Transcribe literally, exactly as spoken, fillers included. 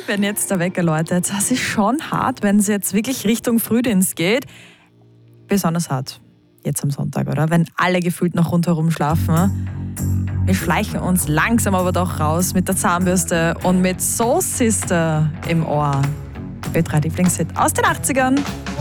wenn jetzt der Wecker läutet. Das ist schon hart, wenn es jetzt wirklich Richtung Frühdienst geht. Besonders hart jetzt am Sonntag, oder? Wenn alle gefühlt noch rundherum schlafen. Wir schleichen uns langsam aber doch raus mit der Zahnbürste und mit Soul Sister im Ohr. Ö drei Lieblingshit aus den achtzigern.